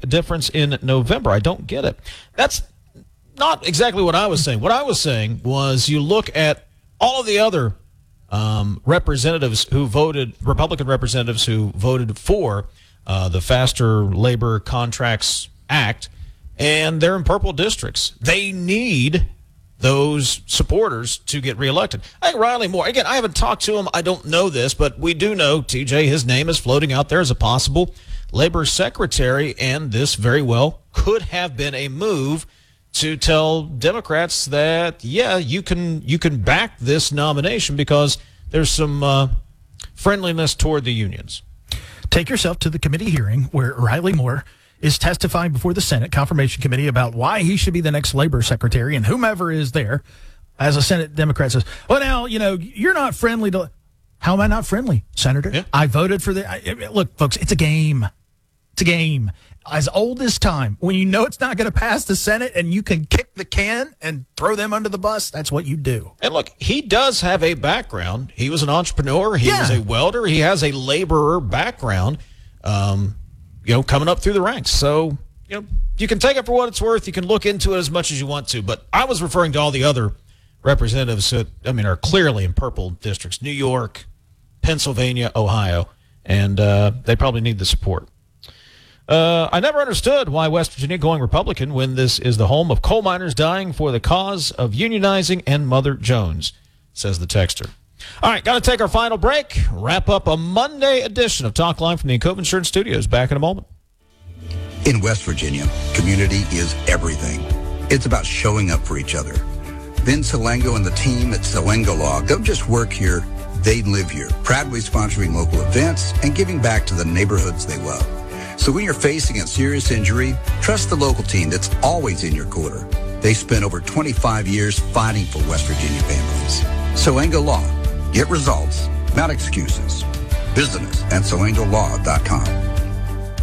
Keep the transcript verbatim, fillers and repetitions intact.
difference in November. I don't get it. That's not exactly what I was saying. What I was saying was you look at all of the other um, representatives who voted, Republican representatives who voted for uh, the Faster Labor Contracts Act, and they're in purple districts. They need those supporters to get reelected. I think Riley Moore, again, I haven't talked to him. I don't know this, but we do know, T J, his name is floating out there as a possible labor secretary, and this very well could have been a move to tell Democrats that, yeah, you can you can back this nomination because there's some uh, friendliness toward the unions. Take yourself to the committee hearing where Riley Moore is testifying before the Senate Confirmation Committee about why he should be the next labor secretary, and whomever is there, as a Senate Democrat says, well, now, you know, you're not friendly to... How am I not friendly, Senator? Yeah. I voted for the... I, look, folks, it's a game. It's a game. As old as time, when you know it's not going to pass the Senate and you can kick the can and throw them under the bus, that's what you do. And look, he does have a background. He was an entrepreneur. He yeah. was a welder. He has a laborer background. Um... you know, coming up through the ranks. So, you know, you can take it for what it's worth. You can look into it as much as you want to. But I was referring to all the other representatives that, I mean, are clearly in purple districts. New York, Pennsylvania, Ohio. And uh, they probably need the support. Uh, I never understood why West Virginia going Republican when this is the home of coal miners dying for the cause of unionizing and Mother Jones, says the texter. All right, got to take our final break. Wrap up a Monday edition of Talk Line from the Encova Insurance Studios. Back in a moment. In West Virginia, community is everything. It's about showing up for each other. Vince Salengo and the team at Salengo Law don't just work here, they live here, proudly sponsoring local events and giving back to the neighborhoods they love. So when you're facing a serious injury, trust the local team that's always in your corner. They spent over twenty-five years fighting for West Virginia families. Salengo Law. Get results, not excuses. Visit us at salengo law dot com.